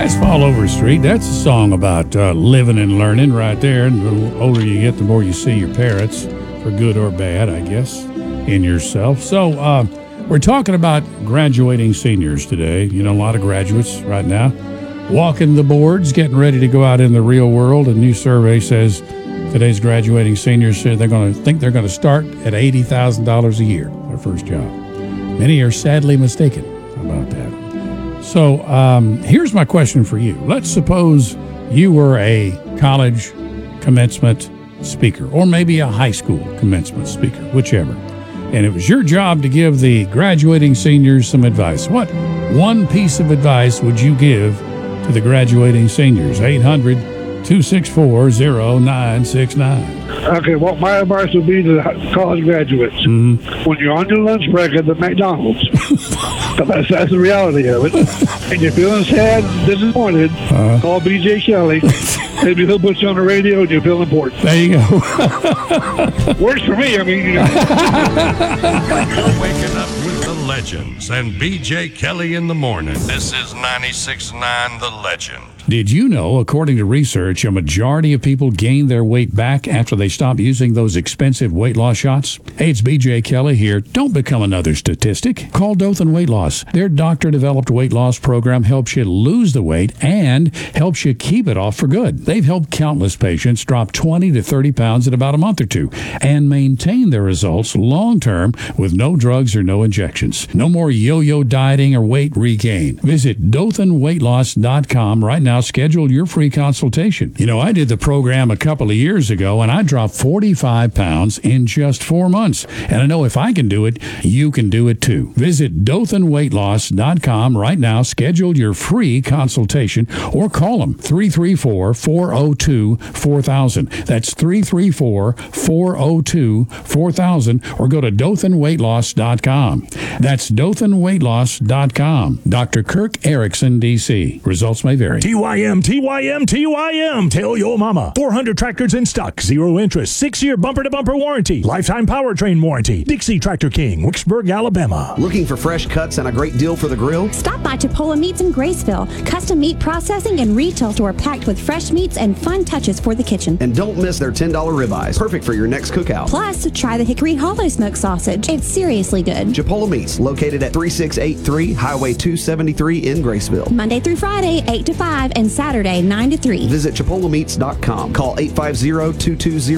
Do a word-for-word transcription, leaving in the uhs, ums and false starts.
That's Fall Overstreet. That's a song about uh, living and learning right there. And the older you get, the more you see your parents, for good or bad, I guess, in yourself. So uh, we're talking about graduating seniors today. You know, a lot of graduates right now walking the boards, getting ready to go out in the real world. A new survey says today's graduating seniors say they're going to think they're going to start at eighty thousand dollars a year, their first job. Many are sadly mistaken about that. So um, here's my question for you. Let's suppose you were a college commencement speaker, or maybe a high school commencement speaker, whichever. And it was your job to give the graduating seniors some advice. What one piece of advice would you give to the graduating seniors? eight hundred, two six four, zero nine six nine. Okay, what my advice would be to college graduates, mm-hmm. when you're on your lunch break at the McDonald's, that's, that's the reality of it, and you're feeling sad, disappointed, uh-huh. call B J Kelly. Maybe he'll put you on the radio and you feel important. There you go. Works for me, I mean. You know. You're waking up with the legends and B J Kelly in the morning. This is ninety-six point nine The Legend. Did you know, according to research, a majority of people gain their weight back after they stop using those expensive weight loss shots? Hey, it's B J Kelly here. Don't become another statistic. Call Dothan Weight Loss. Their doctor-developed weight loss program helps you lose the weight and helps you keep it off for good. They've helped countless patients drop twenty to thirty pounds in about a month or two and maintain their results long-term with no drugs or no injections. No more yo-yo dieting or weight regain. Visit Dothan Weight Loss dot com right now. Schedule your free consultation. You know, I did the program a couple of years ago, and I dropped forty-five pounds in just four months. And I know if I can do it, you can do it too. Visit Dothan Weight Loss dot com right now. Schedule your free consultation or call them three three four, four oh two, four thousand. That's three three four, four oh two, four thousand, or go to Dothan Weight Loss dot com. That's Dothan Weight Loss dot com. Doctor Kirk Erickson, D C. Results may vary. T Y M, T Y M, T Y M. Tell your mama. four hundred tractors in stock. Zero interest. Six-year bumper-to-bumper warranty. Lifetime powertrain warranty. Dixie Tractor King, Wicksburg, Alabama. Looking for fresh cuts and a great deal for the grill? Stop by Chipola Meats in Graceville. Custom meat processing and retail store packed with fresh meats and fun touches for the kitchen. And don't miss their ten dollar ribeyes. Perfect for your next cookout. Plus, try the Hickory Hollow smoked sausage. It's seriously good. Chipola Meats, located at thirty-six eighty-three Highway two seventy-three in Graceville. Monday through Friday, eight to five, and Saturday, nine to three. Visit Chipola Meats dot com. Call eight five zero, two two zero